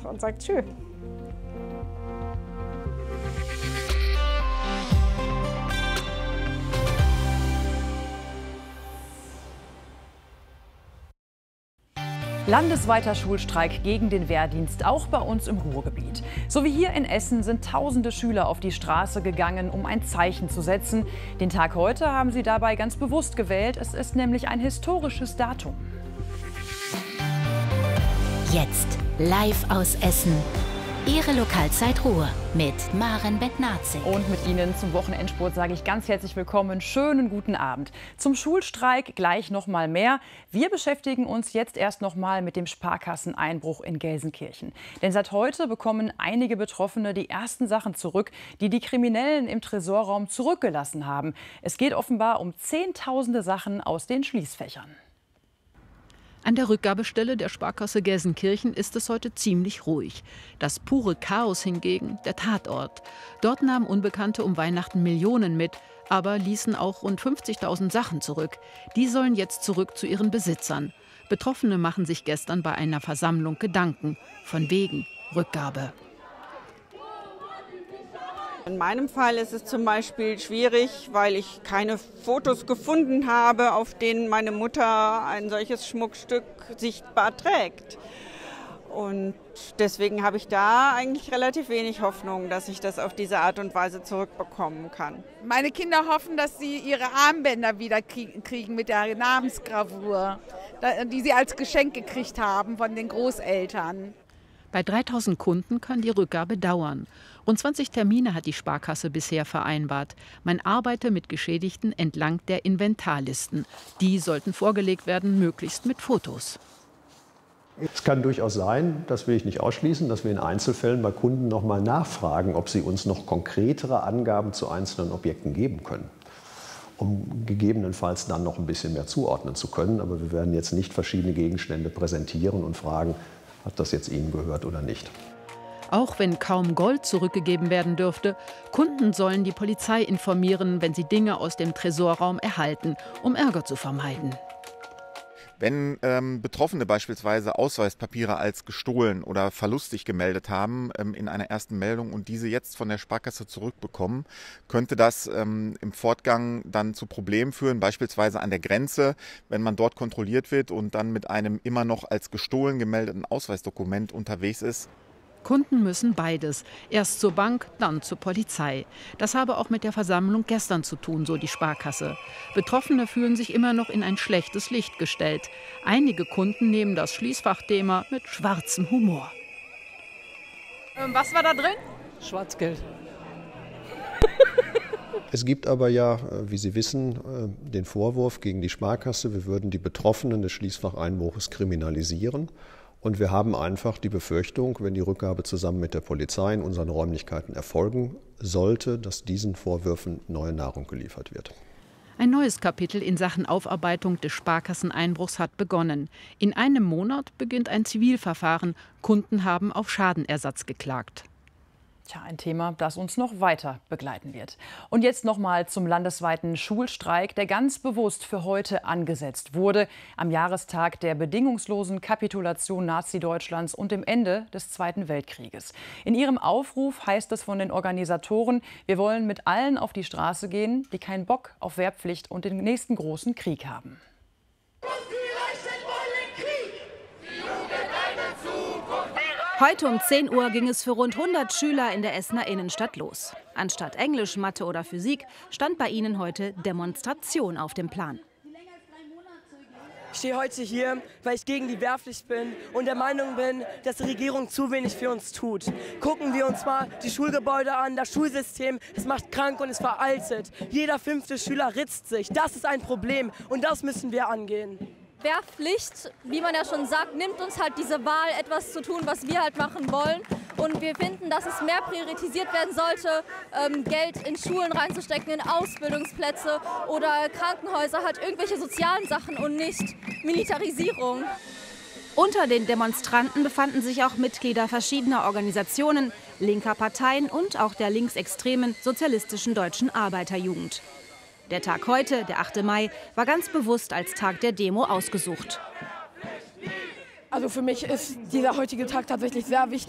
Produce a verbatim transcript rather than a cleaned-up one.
und sagt Tschüss. Landesweiter Schulstreik gegen den Wehrdienst, auch bei uns im Ruhrgebiet. So wie hier in Essen sind tausende Schüler auf die Straße gegangen, um ein Zeichen zu setzen. Den Tag heute haben sie dabei ganz bewusst gewählt. Es ist nämlich ein historisches Datum. Jetzt live aus Essen. Ihre Lokalzeit Ruhr mit Maren Bettnarzik. Und mit Ihnen zum Wochenendspurt sage ich ganz herzlich willkommen. Schönen guten Abend. Zum Schulstreik gleich noch mal mehr. Wir beschäftigen uns jetzt erst noch mal mit dem Sparkasseneinbruch in Gelsenkirchen. Denn seit heute bekommen einige Betroffene die ersten Sachen zurück, die die Kriminellen im Tresorraum zurückgelassen haben. Es geht offenbar um Zehntausende Sachen aus den Schließfächern. An der Rückgabestelle der Sparkasse Gelsenkirchen ist es heute ziemlich ruhig. Das pure Chaos hingegen der Tatort. Dort nahmen Unbekannte um Weihnachten Millionen mit, aber ließen auch rund fünfzigtausend Sachen zurück. Die sollen jetzt zurück zu ihren Besitzern. Betroffene machen sich gestern bei einer Versammlung Gedanken. Von wegen Rückgabe. In meinem Fall ist es zum Beispiel schwierig, weil ich keine Fotos gefunden habe, auf denen meine Mutter ein solches Schmuckstück sichtbar trägt. Und deswegen habe ich da eigentlich relativ wenig Hoffnung, dass ich das auf diese Art und Weise zurückbekommen kann. Meine Kinder hoffen, dass sie ihre Armbänder wieder kriegen mit der Namensgravur, die sie als Geschenk gekriegt haben von den Großeltern. Bei dreitausend Kunden kann die Rückgabe dauern. Rund zwanzig Termine hat die Sparkasse bisher vereinbart. Man arbeite mit Geschädigten entlang der Inventarlisten. Die sollten vorgelegt werden, möglichst mit Fotos. Es kann durchaus sein, das will ich nicht ausschließen, dass wir in Einzelfällen bei Kunden noch mal nachfragen, ob sie uns noch konkretere Angaben zu einzelnen Objekten geben können, um gegebenenfalls dann noch ein bisschen mehr zuordnen zu können. Aber wir werden jetzt nicht verschiedene Gegenstände präsentieren und fragen, hat das jetzt Ihnen gehört oder nicht. Auch wenn kaum Gold zurückgegeben werden dürfte, Kunden sollen die Polizei informieren, wenn sie Dinge aus dem Tresorraum erhalten, um Ärger zu vermeiden. Wenn ähm, Betroffene beispielsweise Ausweispapiere als gestohlen oder verlustig gemeldet haben ähm, in einer ersten Meldung und diese jetzt von der Sparkasse zurückbekommen, könnte das ähm, im Fortgang dann zu Problemen führen, beispielsweise an der Grenze, wenn man dort kontrolliert wird und dann mit einem immer noch als gestohlen gemeldeten Ausweisdokument unterwegs ist. Kunden müssen beides. Erst zur Bank, dann zur Polizei. Das habe auch mit der Versammlung gestern zu tun, so die Sparkasse. Betroffene fühlen sich immer noch in ein schlechtes Licht gestellt. Einige Kunden nehmen das Schließfachthema mit schwarzem Humor. Ähm, was war da drin? Schwarzgeld. Es gibt aber ja, wie Sie wissen, den Vorwurf gegen die Sparkasse, wir würden die Betroffenen des Schließfacheinbruches kriminalisieren. Und wir haben einfach die Befürchtung, wenn die Rückgabe zusammen mit der Polizei in unseren Räumlichkeiten erfolgen sollte, dass diesen Vorwürfen neue Nahrung geliefert wird. Ein neues Kapitel in Sachen Aufarbeitung des Sparkasseneinbruchs hat begonnen. In einem Monat beginnt ein Zivilverfahren. Kunden haben auf Schadenersatz geklagt. Tja, ein Thema, das uns noch weiter begleiten wird. Und jetzt noch mal zum landesweiten Schulstreik, der ganz bewusst für heute angesetzt wurde, am Jahrestag der bedingungslosen Kapitulation Nazi-Deutschlands und dem Ende des Zweiten Weltkrieges. In ihrem Aufruf heißt es von den Organisatoren, wir wollen mit allen auf die Straße gehen, die keinen Bock auf Wehrpflicht und den nächsten großen Krieg haben. Heute um zehn Uhr ging es für rund hundert Schüler in der Essener Innenstadt los. Anstatt Englisch, Mathe oder Physik stand bei ihnen heute Demonstration auf dem Plan. Ich stehe heute hier, weil ich gegen die Wehrpflicht bin und der Meinung bin, dass die Regierung zu wenig für uns tut. Gucken wir uns mal die Schulgebäude an, das Schulsystem, das macht krank und ist veraltet. Jeder fünfte Schüler ritzt sich. Das ist ein Problem und das müssen wir angehen. Wehrpflicht, wie man ja schon sagt, nimmt uns halt diese Wahl, etwas zu tun, was wir halt machen wollen. Und wir finden, dass es mehr priorisiert werden sollte, ähm, Geld in Schulen reinzustecken, in Ausbildungsplätze oder Krankenhäuser, halt irgendwelche sozialen Sachen und nicht Militarisierung. Unter den Demonstranten befanden sich auch Mitglieder verschiedener Organisationen, linker Parteien und auch der linksextremen Sozialistischen Deutschen Arbeiterjugend. Der Tag heute, der achte Mai, war ganz bewusst als Tag der Demo ausgesucht. Also für mich ist dieser heutige Tag tatsächlich sehr wichtig.